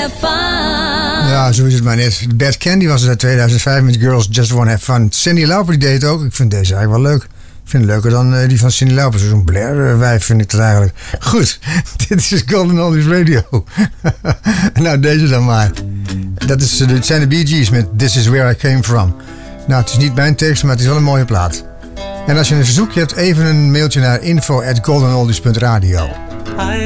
have fun. Ja, zo is het maar net. Bad Candy was het uit 2005 met Girls Just Wanna Have Fun. Cyndi Lauper die deed het ook. Ik vind deze eigenlijk wel leuk. Ik vind het leuker dan die van Cyndi Lauper. Zo'n Blair-wijf vind ik het eigenlijk. Goed, dit is Golden Oldies Radio. Nou, deze dan maar. Het zijn de Bee Gees met This Is Where I Came From. Nou, het is niet mijn tekst, maar het is wel een mooie plaat. En als je een verzoekje hebt, even een mailtje naar info@goldenoldies.radio.